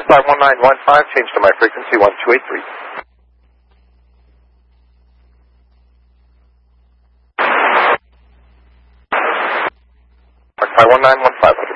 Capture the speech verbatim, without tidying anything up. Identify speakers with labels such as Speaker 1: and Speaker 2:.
Speaker 1: five one nine one five, change to my frequency one two eight three. five one nine one five.